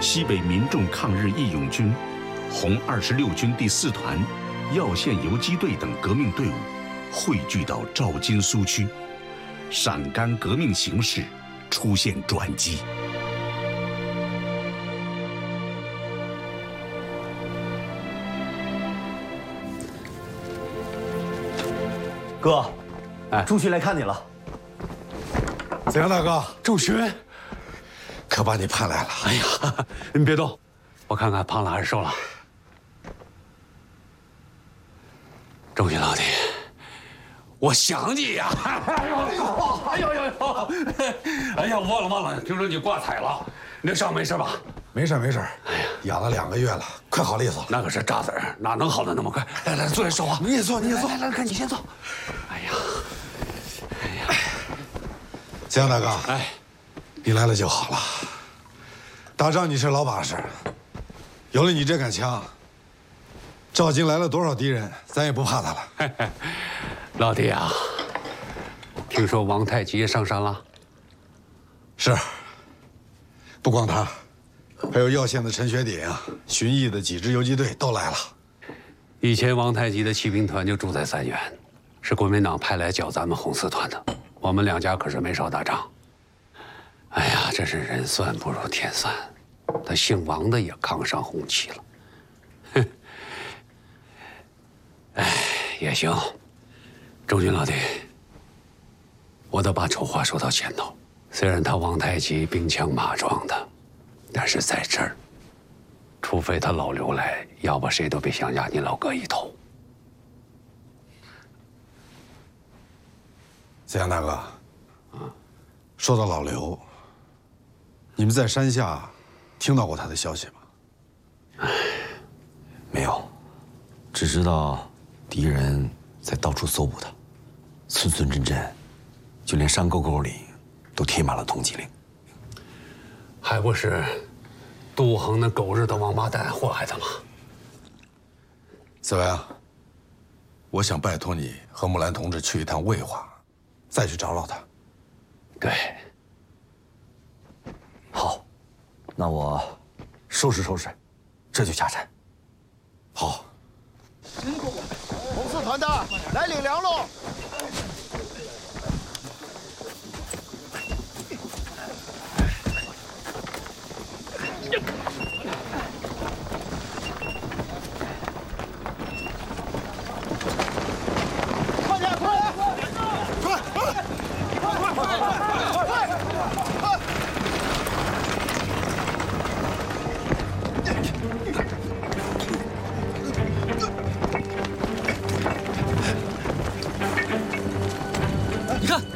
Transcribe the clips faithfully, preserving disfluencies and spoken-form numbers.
西北民众抗日义勇军、红二十六军第四团、耀县游击队等革命队伍汇聚到赵金苏区，陕甘革命形势出现转机。 哥，哎，朱勋来看你了。 怎样，大哥？ 仲勋， 可把你盼来了。 哎呀，您别动，我看看胖了还是瘦了。仲勋老弟，我想你呀！哎呦哎呦哎呦！哎呀，忘了忘了，听说你挂彩了，你这伤没事吧？ 没事没事。哎呀，养了两个月了，快好利索。 那可是渣子儿，哪能好的那么快？来来，坐下说话。 你也坐，你也坐。 来来，看你先坐。哎呀，哎呀， 江大哥， 哎， 你来了就好了。打仗你是老把式，有了你这杆枪，赵金来了多少敌人，咱也不怕他了。 老弟啊，听说王太吉也上山了？ 是。不光他，还有耀县的陈学鼎、旬邑的几支游击队都来了。 以前王太吉的骑兵团就住在三原，是国民党派来剿咱们红四团的。我们两家可是没少打仗。哎呀，真是人算不如天算，他姓王的也扛上红旗了。哼，哎，也行。仲勋老弟，我得把丑话说到前头。虽然他王太吉兵强马壮的，但是在这儿，除非他老刘来，要不谁都别想压你老哥一头。 子阳大哥，啊，说到老刘，你们在山下听到过他的消息吗？ 唉，没有，只知道敌人在到处搜捕他，村村镇镇，就连山沟沟里都贴满了通缉令。 还不是杜恒那狗日的王八蛋祸害的吗？ 子阳，我想拜托你和木兰同志去一趟渭华，再去找找他。 对。 好，那我收拾收拾，这就下山。 好。 辛苦了，红四团的来领粮喽！快点，快点，快，快，快，快，快，快！ 你看，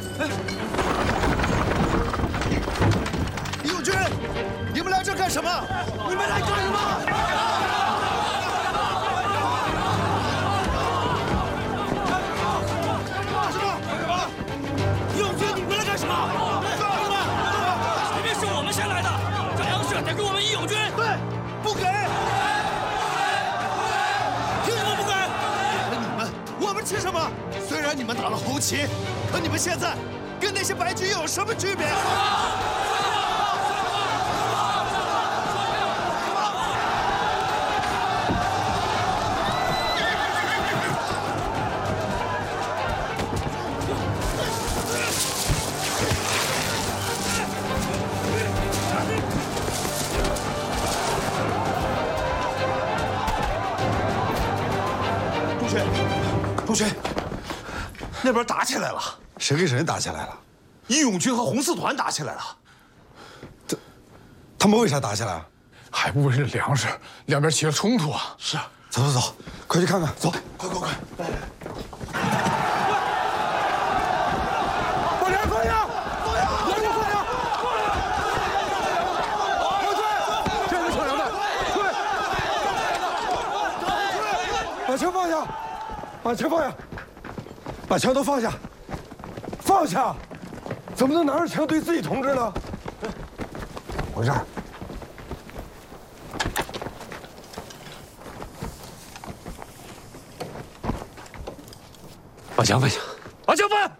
义勇军，你们来这干什么？你们来干什么？干什么？义勇军，你们来干什么？干什么？ 前面是我们先来的，这粮食得给我们义勇军。 对，不给。 凭什么不给？ 给了你们，我们吃什么？虽然你们打了红旗，可你们现在跟那些白军又有什么区别？ 朱轩，朱轩， 那边打起来了， 谁跟谁打起来了？ 义勇军和红四团打起来了。 这，他们为啥打起来？ 还不为了粮食，两边起了冲突啊！ 是，走走走，快去看看，走，快快快！来来。 把粮放下！放下！粮食放下！快追！这是抢粮的，追！ 把枪放下！把枪放下！把枪都放下！放下！怎么能拿着枪对自己同志呢？回事儿。 把枪放下！把枪放下！